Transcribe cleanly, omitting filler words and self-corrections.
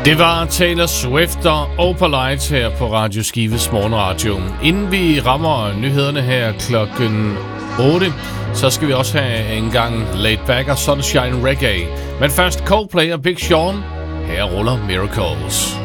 Det var Taylor Swift og Opalite her på Radio Skives morgenradio. Inden vi rammer nyhederne her klokken 8, så skal vi også have en gang laid back og sunshine reggae. Men først Coldplay og Big Sean. Her ruller Miracles.